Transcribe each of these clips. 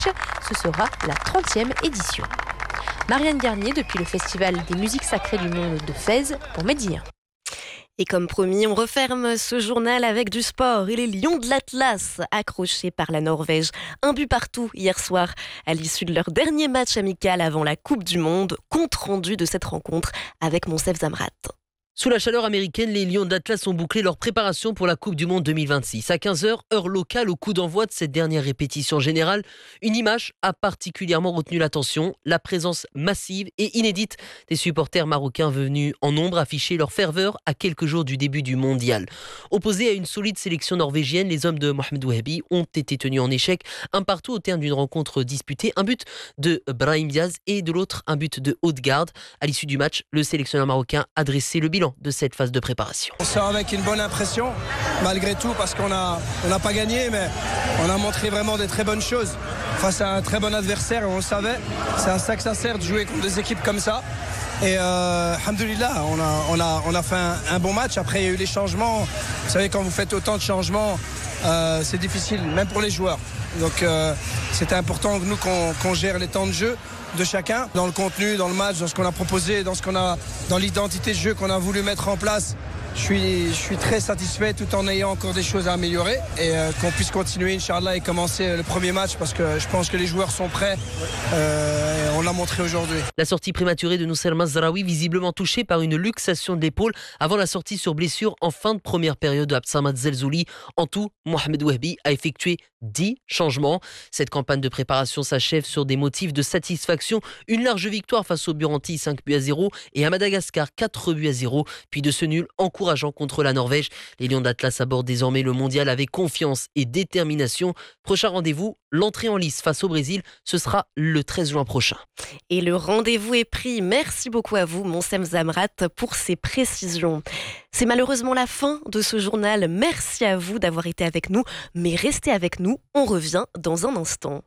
Ce sera la 30e édition. Marianne Garnier, depuis le Festival des musiques sacrées du monde de Fès, pour Medi 1. Et comme promis, on referme ce journal avec du sport et les Lions de l'Atlas, accrochés par la Norvège. Un but partout hier soir, à l'issue de leur dernier match amical avant la Coupe du Monde. Compte rendu de cette rencontre avec Monsef Zamrat. Sous la chaleur américaine, les Lions d'Atlas ont bouclé leur préparation pour la Coupe du Monde 2026. À 15h, heure locale, au coup d'envoi de cette dernière répétition générale, une image a particulièrement retenu l'attention. La présence massive et inédite des supporters marocains venus en nombre afficher leur ferveur à quelques jours du début du mondial. Opposés à une solide sélection norvégienne, les hommes de Mohamed Wahabi ont été tenus en échec, un partout au terme d'une rencontre disputée. Un but de Brahim Diaz et de l'autre un but de Odegaard. À l'issue du match, le sélectionneur marocain a dressé le bilan de cette phase de préparation. On sort avec une bonne impression, malgré tout, parce qu'on n'a pas gagné, mais on a montré vraiment des très bonnes choses face à un très bon adversaire, et on le savait. C'est à ça que ça sert de jouer contre des équipes comme ça. Et alhamdoulilah, on a fait un bon match. Après, il y a eu les changements. Vous savez, quand vous faites autant de changements, c'est difficile, même pour les joueurs. Donc c'était important que nous qu'on gère les temps de jeu de chacun, dans le contenu, dans le match, dans ce qu'on a proposé, dans l'identité de jeu qu'on a voulu mettre en place. Je suis très satisfait tout en ayant encore des choses à améliorer et qu'on puisse continuer, Inch'Allah, et commencer le premier match parce que je pense que les joueurs sont prêts. On l'a montré aujourd'hui. La sortie prématurée de Noussair Mazraoui, visiblement touché par une luxation de l'épaule avant la sortie sur blessure en fin de première période de Absamad Zelzouli. En tout, Mohamed Wahabi a effectué 10 changements. Cette campagne de préparation s'achève sur des motifs de satisfaction. Une large victoire face au Buranti 5-0 et à Madagascar 4-0, puis de ce nul encourageant contre la Norvège. Les Lions d'Atlas abordent désormais le mondial avec confiance et détermination. Prochain rendez-vous, l'entrée en lice face au Brésil, ce sera le 13 juin prochain. Et le rendez-vous est pris. Merci beaucoup à vous, Monsef Zamrat, pour ces précisions. C'est malheureusement la fin de ce journal. Merci à vous d'avoir été avec nous, mais restez avec nous, on revient dans un instant.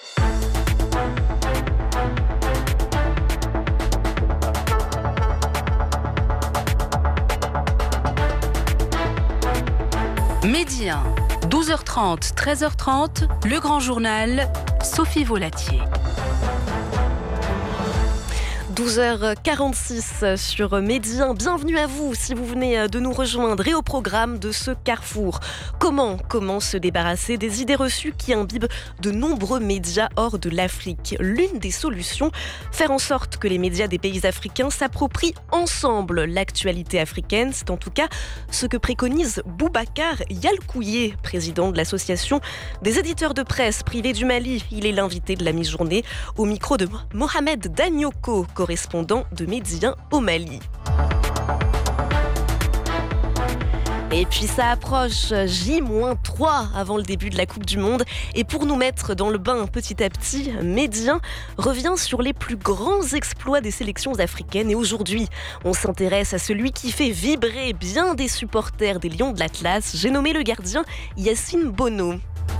Medi 1, 12h30, 13h30, le grand journal, Sophie Volatier. 12h46 sur Medi 1. Bienvenue à vous si vous venez de nous rejoindre et au programme de ce carrefour. Comment se débarrasser des idées reçues qui imbibent de nombreux médias hors de l'Afrique? L'une des solutions, faire en sorte que les médias des pays africains s'approprient ensemble l'actualité africaine. C'est en tout cas ce que préconise Boubacar Yalkouye, président de l'association des éditeurs de presse privés du Mali. Il est l'invité de la mi-journée au micro de Mohamed Danyoko, correspondant de Medi 1 au Mali. Et puis ça approche, J-3 avant le début de la Coupe du Monde. Et pour nous mettre dans le bain petit à petit, Medi 1 revient sur les plus grands exploits des sélections africaines. Et aujourd'hui, on s'intéresse à celui qui fait vibrer bien des supporters des Lions de l'Atlas. J'ai nommé le gardien Yacine Bono.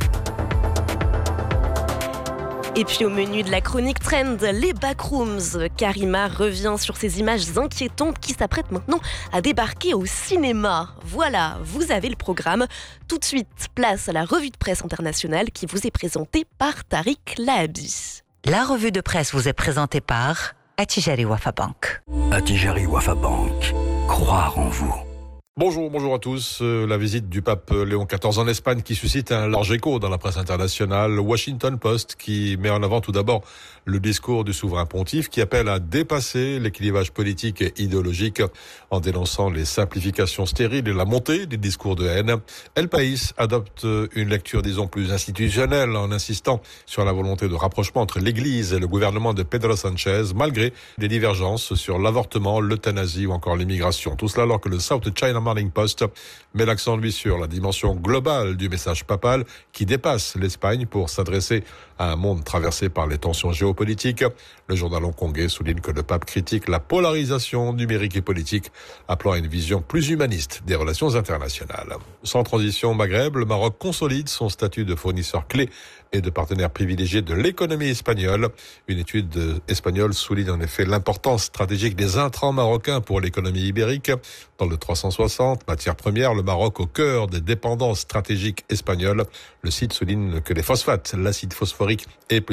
Et puis au menu de la chronique Trend, les backrooms. Karima revient sur ces images inquiétantes qui s'apprêtent maintenant à débarquer au cinéma. Voilà, vous avez le programme. Tout de suite, place à la revue de presse internationale qui vous est présentée par Tariq Lahabi. La revue de presse vous est présentée par Attijari Wafa Bank. Attijari Wafa Bank. Croire en vous. Bonjour à tous. La visite du pape Léon XIV en Espagne qui suscite un large écho dans la presse internationale. Washington Post qui met en avant tout d'abord le discours du souverain pontife qui appelle à dépasser les clivages politiques et idéologiques en dénonçant les simplifications stériles et la montée des discours de haine. El País adopte une lecture, disons, plus institutionnelle en insistant sur la volonté de rapprochement entre l'Église et le gouvernement de Pedro Sánchez malgré des divergences sur l'avortement, l'euthanasie ou encore l'immigration. Tout cela alors que le South China Morning Post met l'accent, lui, sur la dimension globale du message papal qui dépasse l'Espagne pour s'adresser à un monde traversé par les tensions géopolitiques. Le journal hongkongais souligne que le pape critique la polarisation numérique et politique, appelant à une vision plus humaniste des relations internationales. Sans transition Maghreb, le Maroc consolide son statut de fournisseur clé et de partenaire privilégié de l'économie espagnole. Une étude espagnole souligne en effet l'importance stratégique des intrants marocains pour l'économie ibérique. Dans le 360, matières premières, le Maroc au cœur des dépendances stratégiques espagnoles. Le site souligne que les phosphates, l'acide phosphorique et